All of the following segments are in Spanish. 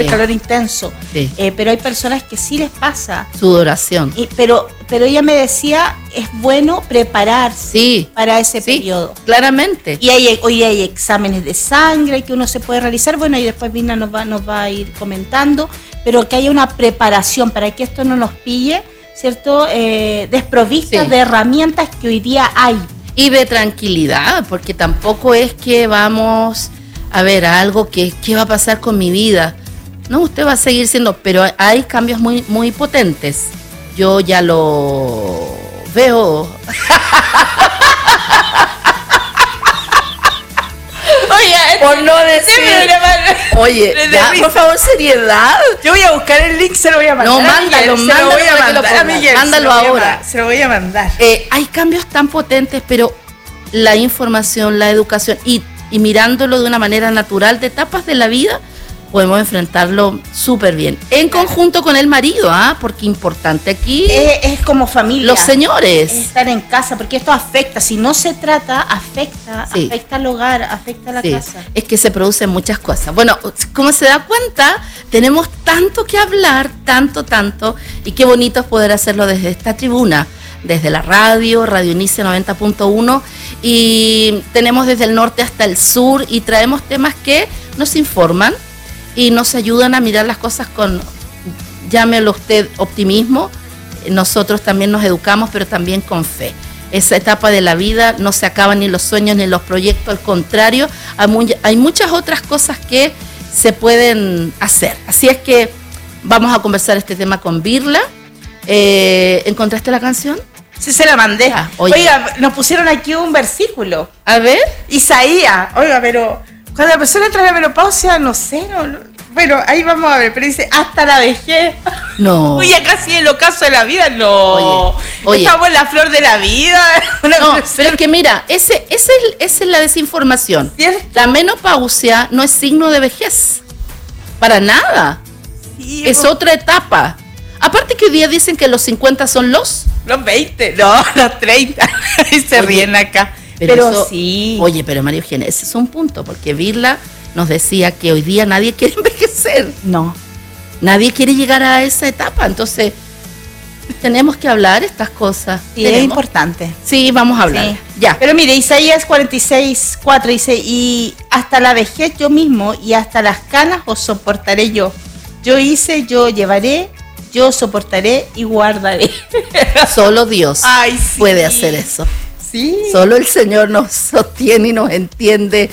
el calor intenso. Sí. Pero hay personas que sí les pasa. Sudoración. Pero ella me decía, es bueno prepararse para ese periodo. Claramente. Y hoy hay exámenes de sangre que uno se puede realizar, bueno, y después Virna nos va a ir comentando, pero que haya una preparación para que esto no nos pille, ¿cierto? Desprovistas de herramientas que hoy día hay. Y de tranquilidad, porque tampoco es que vamos a ver algo que ¿qué va a pasar con mi vida? No, usted va a seguir siendo, pero hay cambios muy, muy potentes. Yo ya lo veo. Oye, por no decir. Oye, ya, por favor, seriedad. Yo voy a buscar el link, se lo voy a mandar. No, mándalo a Miguel. Mándalo ahora. Se lo voy a mandar. Hay cambios tan potentes, pero la información, la educación y mirándolo de una manera natural de etapas de la vida, podemos enfrentarlo súper bien. En conjunto con el marido, porque importante aquí. Es como familia. Los señores. Es estar en casa, porque esto afecta. Si no se trata, afecta al hogar, afecta a la casa. Es que se producen muchas cosas. Bueno, como se da cuenta, tenemos tanto que hablar, tanto, y qué bonito es poder hacerlo desde esta tribuna, desde la Radio Inicia 90.1, y tenemos desde el norte hasta el sur, y traemos temas que nos informan y nos ayudan a mirar las cosas con, llámelo usted, optimismo. Nosotros también nos educamos, pero también con fe. Esa etapa de la vida no se acaban ni los sueños ni los proyectos, al contrario, hay muchas otras cosas que se pueden hacer. Así es que vamos a conversar este tema con Virla. ¿Encontraste la canción? Sí, se la mandé. Oiga, nos pusieron aquí un versículo. A ver. Isaías. Oiga, pero cuando la persona entra en la menopausia, no sé, bueno, ahí vamos a ver, pero dice, hasta la vejez. No. Oye, casi el ocaso de la vida, no. Oye. Estamos en la flor de la vida. No, pero es que mira, esa es la desinformación. ¿Cierto? La menopausia no es signo de vejez. Para nada. Sí, es otra etapa. Aparte que hoy día dicen que los 50 son los 20, no, los 30. Y se ríen acá. Pero eso, sí. Oye, pero María Eugenia, ese es un punto, porque Virla nos decía que hoy día nadie quiere envejecer. No. Nadie quiere llegar a esa etapa, entonces tenemos que hablar estas cosas. Sí, es importante. Sí, vamos a hablar. Sí. Ya. Pero mire, Isaías 46:4 dice, y hasta la vejez yo mismo, y hasta las canas os soportaré yo. Yo hice, yo llevaré, yo soportaré y guardaré. Solo Dios puede hacer eso. Sí. Solo el Señor nos sostiene y nos entiende.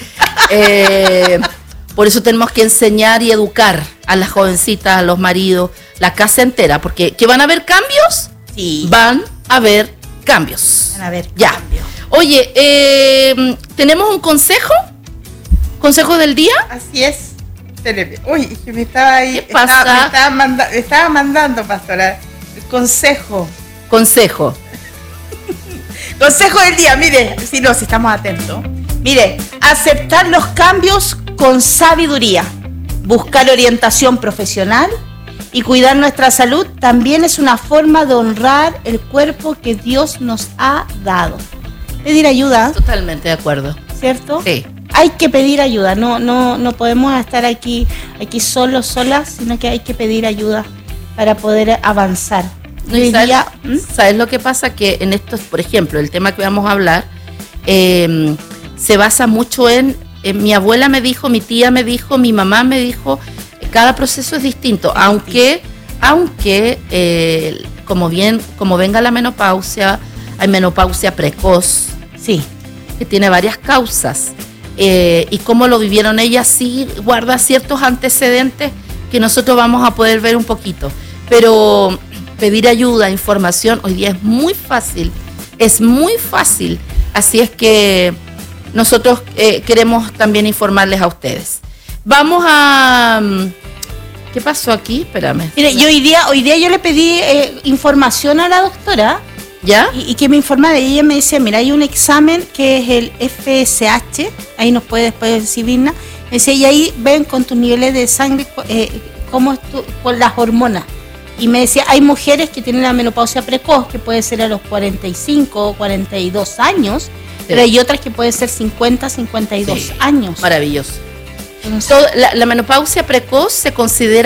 Por eso tenemos que enseñar y educar a las jovencitas, a los maridos, la casa entera, porque ¿que van a haber cambios? Sí. Van a haber cambios. Van a haber cambios. Oye, ¿tenemos un consejo? ¿Consejo del día? Así es. Uy, me estaba ahí. ¿Qué pasa? Me estaba mandando, pastora, el consejo. Consejo del día, mire, si estamos atentos. Mire, aceptar los cambios con sabiduría, buscar orientación profesional y cuidar nuestra salud también es una forma de honrar el cuerpo que Dios nos ha dado. Pedir ayuda. Totalmente de acuerdo. ¿Cierto? Sí. Hay que pedir ayuda, no podemos estar aquí solas, sino que hay que pedir ayuda para poder avanzar. ¿Sabes lo que pasa? Que en esto, por ejemplo, el tema que vamos a hablar, se basa mucho en mi abuela me dijo, mi tía me dijo, mi mamá me dijo, cada proceso es distinto, aunque como venga la menopausia, hay menopausia precoz, sí, que tiene varias causas, y cómo lo vivieron ellas, sí guarda ciertos antecedentes que nosotros vamos a poder ver un poquito, pero pedir ayuda, información, hoy día es muy fácil, así es que nosotros queremos también informarles a ustedes. Vamos a... ¿Qué pasó aquí? Espérame. Mire, y hoy día yo le pedí información a la doctora. ¿Ya? Y que me informara. Y ella me decía, mira, hay un examen que es el FSH, ahí nos puede después decir Virna. Me decía, y ahí ven con tus niveles de sangre cómo es con las hormonas. Y me decía, hay mujeres que tienen la menopausia precoz, que puede ser a los 45 o 42 años, sí, pero hay otras que pueden ser 50, 52 años. Maravilloso. Entonces, la menopausia precoz se considera